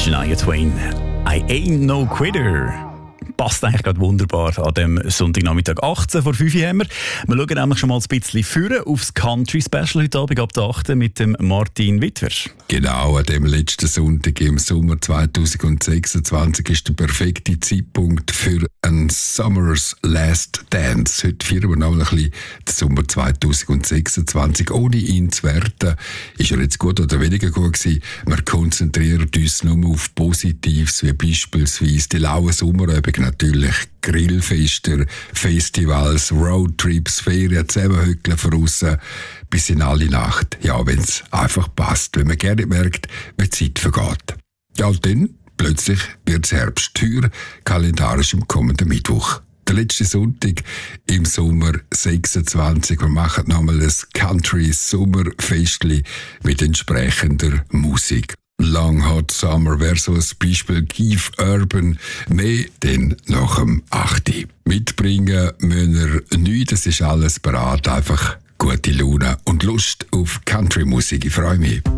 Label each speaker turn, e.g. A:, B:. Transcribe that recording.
A: Shania Twain. I ain't no quitter. Passt eigentlich gerade wunderbar an dem Sonntagnachmittag 18 vor 5 Uhr haben wir. Wir schauen nämlich schon mal ein bisschen führen aufs Country-Special heute Abend ab der 8 mit dem Martin Wittwer.
B: Genau, an dem letzten Sonntag im Sommer 2026 ist der perfekte Zeitpunkt für ein Summer's Last Dance. Heute feiern wir noch ein bisschen den Sommer 2026. Ohne ihn zu werten, ist er jetzt gut oder weniger gut gewesen. Wir konzentrieren uns nur auf Positives, wie beispielsweise die lauen Sommerabende, natürlich Grillfester, Festivals, Roadtrips, Ferien, Zusammenhöckeln von aussen bis in alle Nacht. Ja, wenn es einfach passt, wenn man gerne merkt, wie die Zeit vergeht. Ja, und dann plötzlich wird es Herbst, teuer, kalendarisch am kommenden Mittwoch. Der letzte Sonntag im Sommer 26. Wir machen nochmal ein Country-Sommerfestli mit entsprechender Musik. Long Hot Summer wäre so ein Beispiel. Keith Urban, mehr dann nach dem 8. Mitbringen müssen wir nichts, das ist alles bereit. Einfach gute Laune und Lust auf Country-Musik. Ich freue mich.